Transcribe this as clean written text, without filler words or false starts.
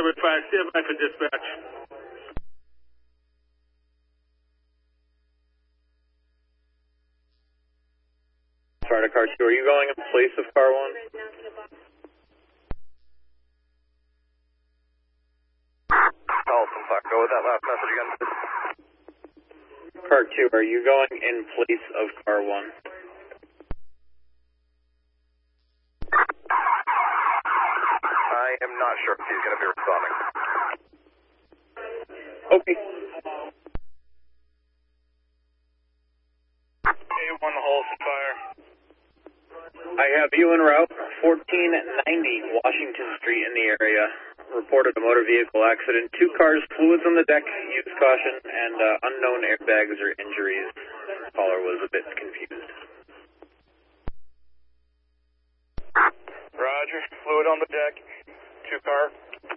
number 5, stand by for dispatch. Florida Car 2, are you going in place of Car 1? Allison, go with that last message again. Car 2, are you going in place of Car 1? I am not sure if he's going to be responding. Okay. A1 Holston Fire. I have you en route, 1490 Washington Street in the area. Reported a motor vehicle accident. 2 cars, fluids on the deck, use caution, and unknown airbags or injuries. Caller was a bit confused. Roger, fluid on the deck, 2 car.